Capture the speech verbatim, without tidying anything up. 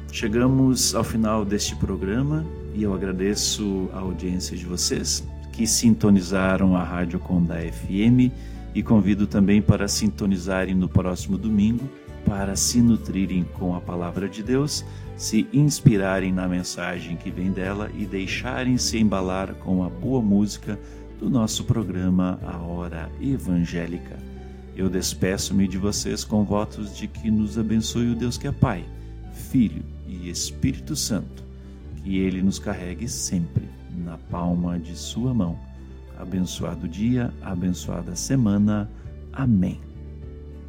chegamos ao final deste programa e eu agradeço a audiência de vocês que sintonizaram a Rádio Condá F M e convido também para sintonizarem no próximo domingo para se nutrirem com a Palavra de Deus, se inspirarem na mensagem que vem dela e deixarem-se embalar com a boa música do nosso programa A Hora Evangélica. Eu despeço-me de vocês com votos de que nos abençoe o Deus que é Pai, Filho e Espírito Santo, que Ele nos carregue sempre na palma de sua mão. Abençoado dia, abençoada semana. Amém.